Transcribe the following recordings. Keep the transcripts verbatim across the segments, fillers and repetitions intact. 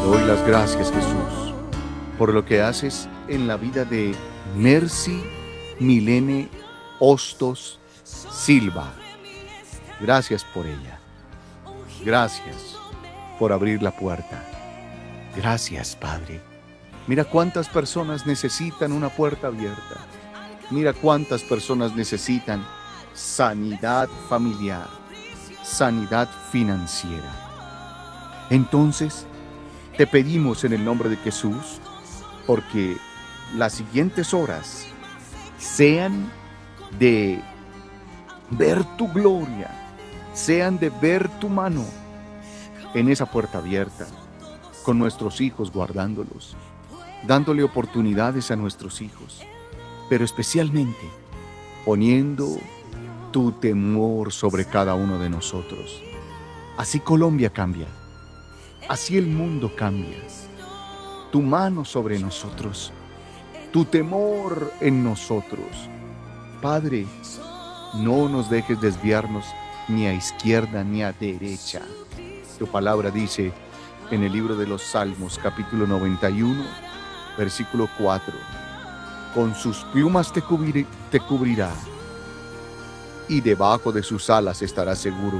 doy las gracias, Jesús, por lo que haces en la vida de Mercy Milene Hostos Silva. Gracias por ella. Gracias por abrir la puerta. Gracias, Padre. Mira cuántas personas necesitan una puerta abierta. Mira cuántas personas necesitan sanidad familiar, sanidad financiera. Entonces, te pedimos en el nombre de Jesús, porque las siguientes horas sean de ver tu gloria, sean de ver tu mano en esa puerta abierta, con nuestros hijos guardándolos, dándole oportunidades a nuestros hijos, pero especialmente poniendo tu temor sobre cada uno de nosotros. Así Colombia cambia, así el mundo cambia. Tu mano sobre nosotros, tu temor en nosotros. Padre, no nos dejes desviarnos ni a izquierda ni a derecha. Tu palabra dice en el libro de los Salmos, capítulo noventa y uno, versículo cuatro, con sus plumas te, cubrir, te cubrirá y debajo de sus alas estarás seguro.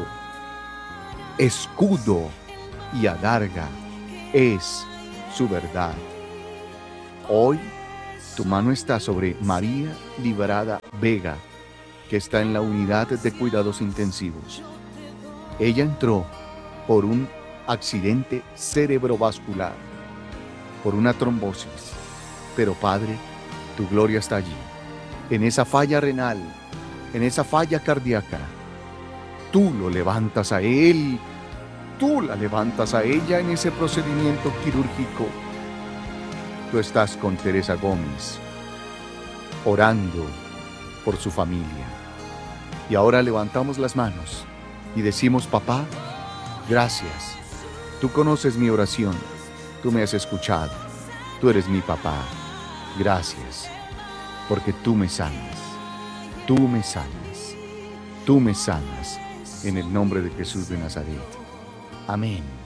Escudo y adarga es su verdad. Hoy tu mano está sobre María Librada Vega, que está en la unidad de cuidados intensivos. Ella entró por un accidente cerebrovascular, por una trombosis. Pero Padre, tu gloria está allí, en esa falla renal, en esa falla cardíaca. Tú lo levantas a él, tú la levantas a ella en ese procedimiento quirúrgico. Tú estás con Teresa Gómez, orando por su familia. Y ahora levantamos las manos y decimos: papá, gracias. Tú conoces mi oración, tú me has escuchado, tú eres mi papá. Gracias, porque tú me sanas, tú me sanas, tú me sanas, en el nombre de Jesús de Nazaret. Amén.